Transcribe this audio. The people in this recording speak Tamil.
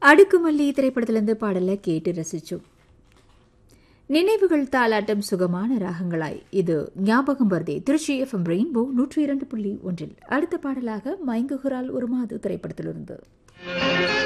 அடுக்குமல்லி திரைப்படத்திலிருந்து பாடலை கேட்டு ரசிச்சோம். நினைவுகள் தாலாட்டம் சுகமான ராகங்களாய் இது ஞாபகம் வருதே. Trichy FM rainbow 102.1. அடுத்த பாடலாக மயங்குகிறாள் ஒரு மாது திரைப்படத்திலிருந்து